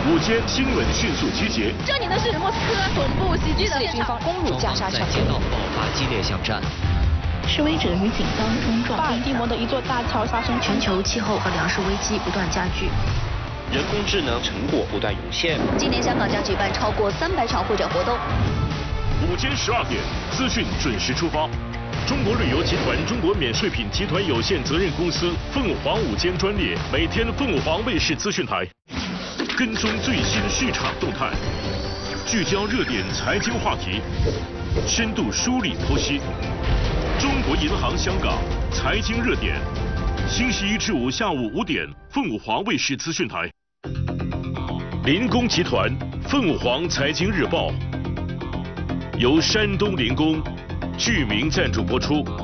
午间新闻迅速集结。 这里的是莫斯科总部袭击的军方攻入加沙城， 街道爆发激烈巷战。 示威者与警方冲撞。 巴尔的摩的一座大桥发生全球气候和粮食危机不断加剧。 人工智能成果不断涌现。 今年香港将举办超过300场会展活动。 午间12点，资讯准时出发。中国旅游集团中国免税品集团有限责任公司凤凰午间专列，每天凤凰卫视资讯台，跟踪最新市场动态，聚焦热点财经话题，深度梳理剖析。中国银行香港财经热点，星期1至5下午5点，凤凰卫视资讯台。林工集团凤凰财经日报由山东林工巨名赞助播出。